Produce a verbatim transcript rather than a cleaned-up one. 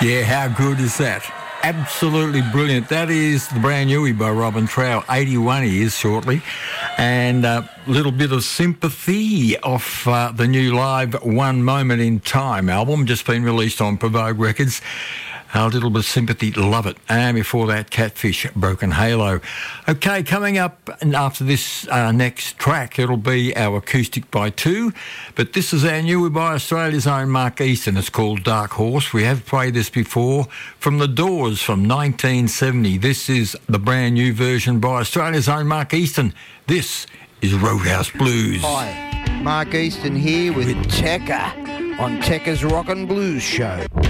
Yeah, how good is that? Absolutely brilliant. That is the brand newie by Robin Trow. eighty-one he is shortly. And a little bit of sympathy off uh, the new live One Moment in Time album, just been released on Provoke Records. A little bit of sympathy, love it. And before that, Catfish, Broken Halo. Okay, coming up after this uh, next track, it'll be our Acoustic by Two. But this is our new by Australia's own Mark Easton. It's called Dark Horse. We have played this before from The Doors from nineteen seventy. This is the brand new version by Australia's own Mark Easton. This is Roadhouse Blues. Hi, Mark Easton here with Tekka on Tekka's Rock and Blues Show.